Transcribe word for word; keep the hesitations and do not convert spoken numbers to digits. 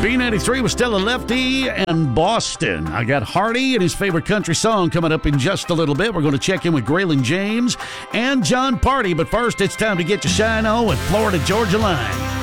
B ninety-three was Stella Lefty and Boston. I got Hardy and his favorite country song coming up in just a little bit. We're going to check in with Graylin James and John Party. But first, it's time to get your shine on with Florida Georgia Line.